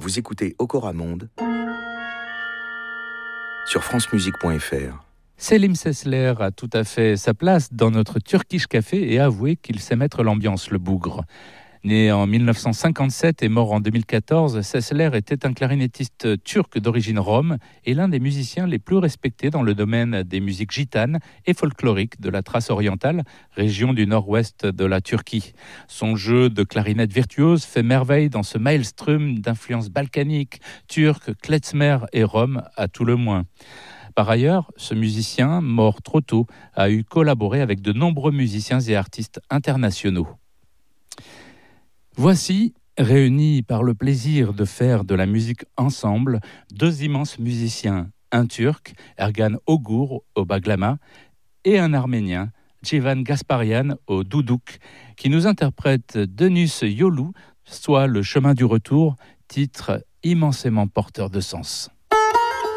Vous écoutez Okoramonde sur francemusique.fr. Selim Sesler a tout à fait sa place dans notre Turkish Café et a avoué qu'il sait mettre l'ambiance, le bougre. Né en 1957 et mort en 2014, Sesler était un clarinettiste turc d'origine rome et l'un des musiciens les plus respectés dans le domaine des musiques gitanes et folkloriques de la Thrace orientale, région du nord-ouest de la Turquie. Son jeu de clarinette virtuose fait merveille dans ce maelstrom d'influences balkaniques, turques, klezmer et roms à tout le moins. Par ailleurs, ce musicien, mort trop tôt, a eu collaboré avec de nombreux musiciens et artistes internationaux. Voici, réunis par le plaisir de faire de la musique ensemble, deux immenses musiciens, un Turc, Ergan Ogur au baglama, et un Arménien, Civan Gasparian au doudouk, qui nous interprètent Dönüş Yolu, soit Le chemin du retour, titre immensément porteur de sens.